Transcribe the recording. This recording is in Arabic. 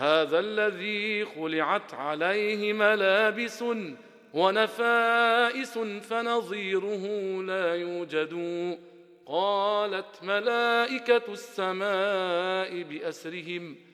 هذا الذي خلعت عليه ملابس ونفائس فنظيره لا يوجد. قالت ملائكة السماء بأسرهم